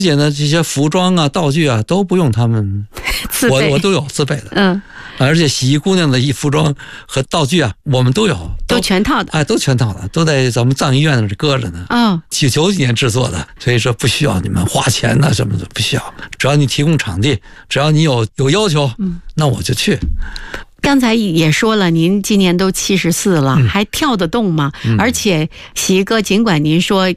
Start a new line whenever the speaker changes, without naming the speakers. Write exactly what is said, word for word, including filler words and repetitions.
姐呢，这些服装啊、道具啊都不用他们，我我都有自备的。嗯，而且洗衣姑娘的衣服装和道具啊，我们都有，
都, 都全套的。
哎，都全套的，都在咱们藏医院那里搁着呢。啊、哦，九九几年制作的，所以说不需要你们花钱呐、啊、什么的，不需要。只要你提供场地，只要你有有要求，嗯，那我就去。
刚才也说了，您今年都七十四了、嗯，还跳得动吗、嗯？而且喜哥，尽管您说